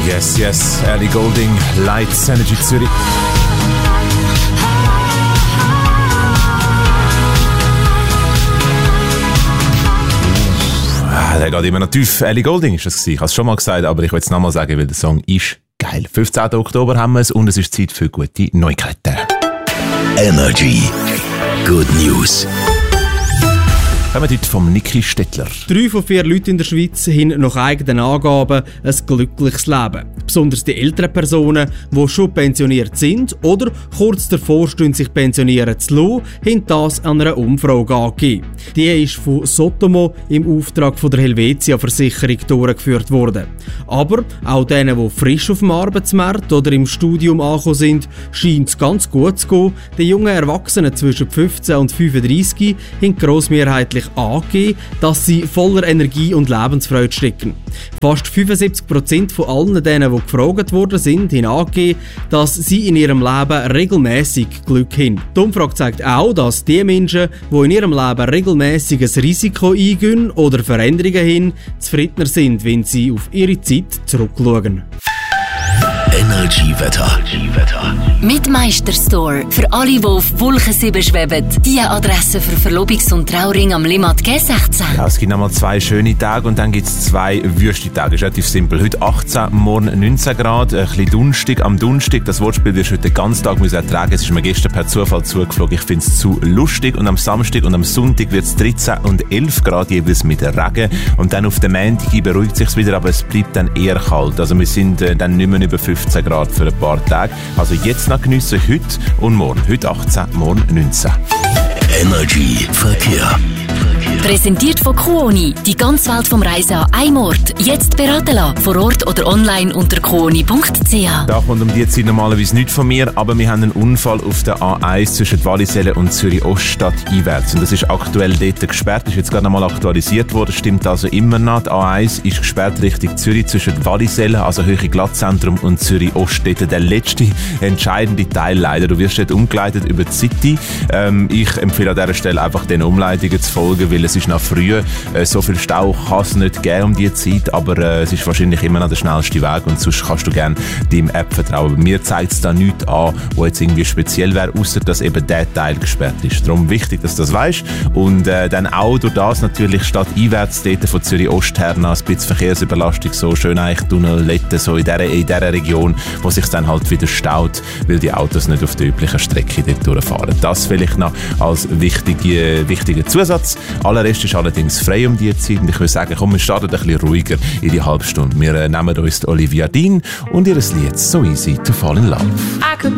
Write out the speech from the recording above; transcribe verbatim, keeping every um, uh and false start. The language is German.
Yes, yes, Ellie Goulding, Lights, Energy Zürich. Uh, der geht immer noch tief. Ellie Goulding ist das gewesen. Ich habe es schon mal gesagt, aber ich will es nochmal sagen, weil der Song ist geil. fünfzehnten Oktober haben wir es und es ist Zeit für gute Neuigkeiten. Energy. Good News. Kommen wir heute vom Niki Stettler. Drei von vier Leuten in der Schweiz haben nach eigenen Angaben ein glückliches Leben. Besonders die älteren Personen, die schon pensioniert sind oder kurz davor stehen, sich pensionieren zu lassen, haben das an einer Umfrage angegeben. Die ist von Sotomo im Auftrag von der Helvetia-Versicherung durchgeführt worden. Aber auch denen, die frisch auf dem Arbeitsmarkt oder im Studium angekommen sind, scheint es ganz gut zu gehen. Die jungen Erwachsenen zwischen fünfzehn und fünfunddreissig haben grossmehrheitlich angegeben, dass sie voller Energie und Lebensfreude stecken. Fast fünfundsiebzig Prozent von allen denen, die gefragt worden sind, haben angegeben, dass sie in ihrem Leben regelmäßig Glück haben. Die Umfrage zeigt auch, dass die Menschen, die in ihrem Leben regelmäßig ein Risiko eingehen oder Veränderungen haben, zufriedener sind, wenn sie auf ihre Zeit zurückschauen. Energy-Wetter. Mit Meisterstore. Für alle, die auf Wolken sieben schweben. Die Adresse für Verlobungs- und Trauring am Limmat G sechzehn. Ja, es gibt nochmal zwei schöne Tage und dann gibt es zwei wüste Tage. Das ist relativ simpel. Heute achtzehn, morgen neunzehn Grad, ein bisschen dunstig. Am Donnerstag, das Wortspiel wirst du heute den ganzen Tag müssen ertragen. Es ist mir gestern per Zufall zugeflogen. Ich finde es zu lustig. Und am Samstag und am Sonntag wird es dreizehn und elf Grad jeweils mit Regen. Und dann auf dem Montag beruhigt es sich wieder, aber es bleibt dann eher kalt. Also wir sind äh, dann nicht mehr über fünfzehn Grad für ein paar Tage. Also jetzt noch geniessen, heute und morgen. Heute achtzehn, morgen neunzehn. Energy Verkehr. Präsentiert von Kuoni. Die ganze Welt vom Reisen an einem Ort. Jetzt beraten lassen. Vor Ort oder online unter kuoni punkt c h. Da kommt um die Zeit normalerweise nichts von mir, aber wir haben einen Unfall auf der A eins zwischen Wallisellen und Zürich-Oststadt einwärts. Und das ist aktuell dort gesperrt, ist jetzt gerade nochmal aktualisiert worden, stimmt also immer noch. Die A eins ist gesperrt Richtung Zürich zwischen Wallisellen, also Höhe Glattzentrum, und Zürich-Ost. Dort der letzte entscheidende Teil leider. Du wirst dort umgeleitet über die City. Ähm, ich empfehle an dieser Stelle einfach den Umleitungen zu folgen, weil es ist noch früh. Äh, so viel Stau kann es nicht geben um diese Zeit, aber äh, es ist wahrscheinlich immer noch der schnellste Weg und sonst kannst du gerne deinem App vertrauen. Aber mir zeigt es da nichts an, was jetzt irgendwie speziell wäre, außer dass eben der Teil gesperrt ist. Darum wichtig, dass du das weißt. Und äh, dann auch durch das natürlich statt einwärts dort von Zürich-Ost her noch ein bisschen Verkehrsüberlastung, so schön eigentlich Tunneletten, so in dieser, in dieser Region, wo sich dann halt wieder staut, weil die Autos nicht auf der üblichen Strecke dort durchfahren. Das vielleicht noch als wichtige, wichtiger Zusatz. Aller Rest ist allerdings frei um diese Zeit und ich würde sagen, komm, wir starten ein bisschen ruhiger in die halbe Stunde. Wir äh, nehmen uns Olivia Dean und ihr Lied «So Easy to Fall in Love».